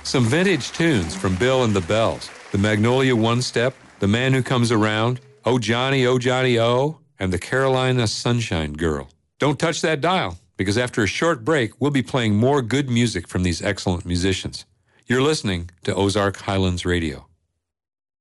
Some vintage tunes from Bill and the Bells, the Magnolia One-Step, The Man Who Comes Around, Oh Johnny, Oh, and the Carolina Sunshine Girl. Don't touch that dial, because after a short break, we'll be playing more good music from these excellent musicians. You're listening to Ozark Highlands Radio.